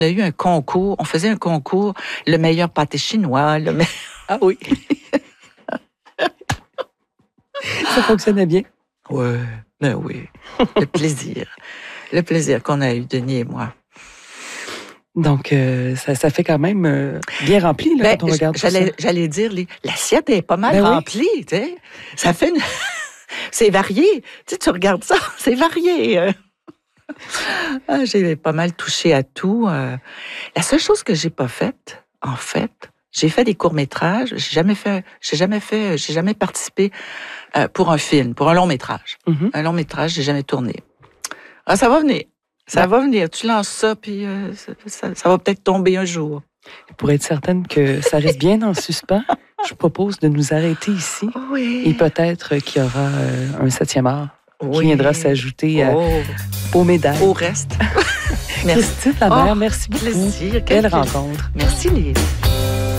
a eu un concours, on faisait un concours, le meilleur pâté chinois, Ah oui. Ça fonctionnait bien. Ouais, ben oui. Le plaisir qu'on a eu, Denis et moi. Donc, ça fait quand même bien rempli là, quand on regarde tout ça. J'allais dire, l'assiette est pas mal Ben oui. remplie, tu sais. Ça fait c'est varié. Tu regardes ça, c'est varié. J'ai pas mal touché à tout. La seule chose que j'ai pas faite, en fait, j'ai fait des courts-métrages. J'ai jamais participé pour un film, pour un long-métrage. Mm-hmm. Un long-métrage, j'ai jamais tourné. Ah, ça va venir. Ça va venir. Tu lances ça, puis ça va peut-être tomber un jour. Pour être certaine que ça reste bien en suspens, je propose de nous arrêter ici. Oui. Et peut-être qu'il y aura un 7e art qui viendra s'ajouter aux médailles. Au reste. Merci. Christine Labert, merci beaucoup. Plaisir. Quelle rencontre. Merci, Lise.